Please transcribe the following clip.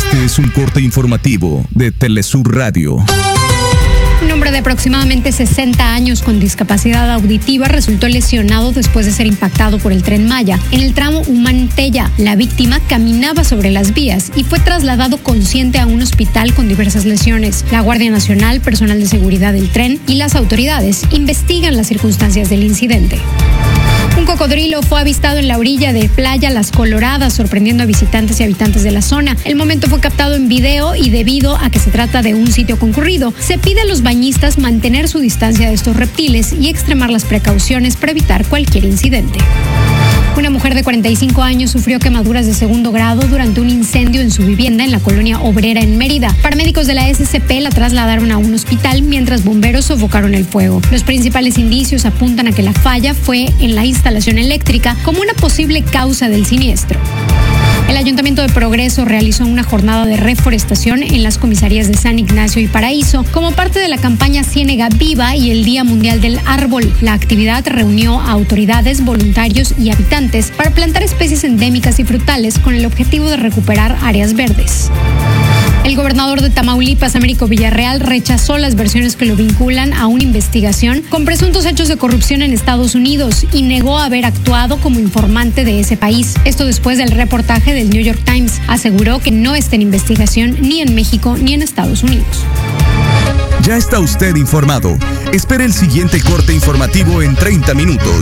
Este es un corte informativo de Telesur Radio. Un hombre de aproximadamente 60 años con discapacidad auditiva resultó lesionado después de ser impactado por el Tren Maya en el tramo Humantella. La víctima caminaba sobre las vías y fue trasladado consciente a un hospital con diversas lesiones. La Guardia Nacional, personal de seguridad del tren y las autoridades investigan las circunstancias del incidente. Un cocodrilo fue avistado en la orilla de Playa Las Coloradas, sorprendiendo a visitantes y habitantes de la zona. El momento fue captado en video y debido a que se trata de un sitio concurrido, se pide a los bañistas mantener su distancia de estos reptiles y extremar las precauciones para evitar cualquier incidente. Una mujer de 45 años sufrió quemaduras de segundo grado durante un incendio en su vivienda en la colonia Obrera en Mérida. Paramédicos de la SCP la trasladaron a un hospital mientras bomberos sofocaron el fuego. Los principales indicios apuntan a que la falla fue en la instalación eléctrica como una posible causa del siniestro. El Ayuntamiento de Progreso realizó una jornada de reforestación en las comisarías de San Ignacio y Paraíso como parte de la campaña Ciénega Viva y el Día Mundial del Árbol. La actividad reunió a autoridades, voluntarios y habitantes para plantar especies endémicas y frutales con el objetivo de recuperar áreas verdes. El gobernador de Tamaulipas, Américo Villarreal, rechazó las versiones que lo vinculan a una investigación con presuntos hechos de corrupción en Estados Unidos y negó haber actuado como informante de ese país. Esto después del reportaje del New York Times. Aseguró que no está en investigación ni en México ni en Estados Unidos. Ya está usted informado. Espere el siguiente corte informativo en 30 minutos.